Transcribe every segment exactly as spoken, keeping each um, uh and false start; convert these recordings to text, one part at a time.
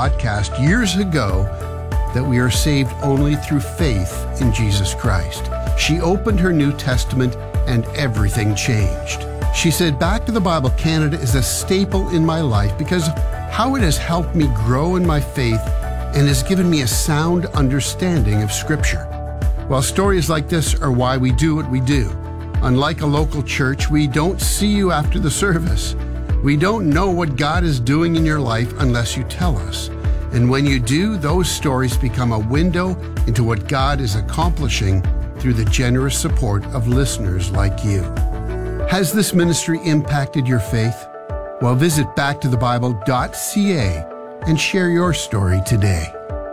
podcast years ago that we are saved only through faith in Jesus Christ. She opened her New Testament and everything changed. She said, Back to the Bible Canada is a staple in my life because of how it has helped me grow in my faith and has given me a sound understanding of Scripture. Well, stories like this are why we do what we do. Unlike a local church, we don't see you after the service. We don't know what God is doing in your life unless you tell us. And when you do, those stories become a window into what God is accomplishing through the generous support of listeners like you. Has this ministry impacted your faith? Well, visit back to the bible dot c a and share your story today.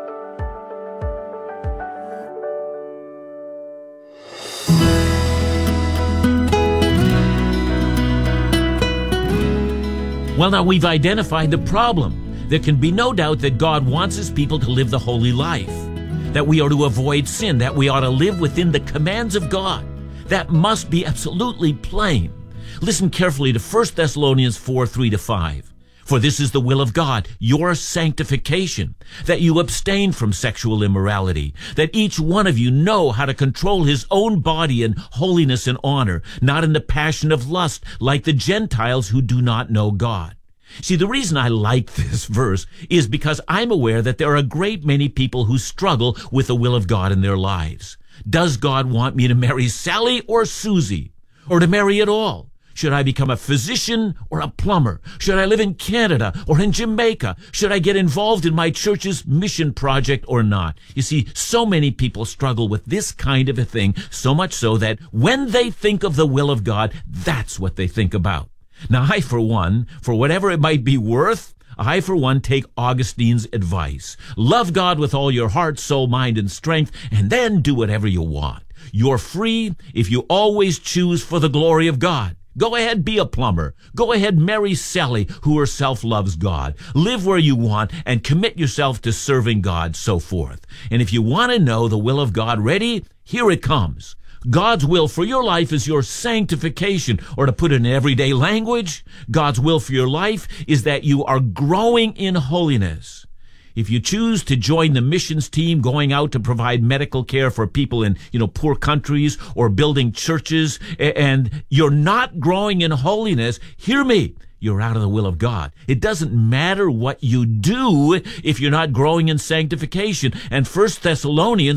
Well, now we've identified the problem. There can be no doubt that God wants His people to live the holy life, that we are to avoid sin, that we ought to live within the commands of God. That must be absolutely plain. Listen carefully to First Thessalonians four, three to five. For this is the will of God, your sanctification, that you abstain from sexual immorality, that each one of you know how to control his own body in holiness and honor, not in the passion of lust, like the Gentiles who do not know God. See, the reason I like this verse is because I'm aware that there are a great many people who struggle with the will of God in their lives. Does God want me to marry Sally or Susie? Or to marry at all? Should I become a physician or a plumber? Should I live in Canada or in Jamaica? Should I get involved in my church's mission project or not? You see, so many people struggle with this kind of a thing, so much so that when they think of the will of God, that's what they think about. Now, I, for one, for whatever it might be worth, I, for one, take Augustine's advice. Love God with all your heart, soul, mind, and strength, and then do whatever you want. You're free if you always choose for the glory of God. Go ahead, be a plumber. Go ahead, marry Sally, who herself loves God. Live where you want and commit yourself to serving God, so forth. And if you want to know the will of God, ready? Here it comes. God's will for your life is your sanctification, or to put it in everyday language, God's will for your life is that you are growing in holiness. If you choose to join the missions team going out to provide medical care for people in, you know, poor countries or building churches, and you're not growing in holiness, hear me. You're out of the will of God. It doesn't matter what you do if you're not growing in sanctification. And First Thessalonians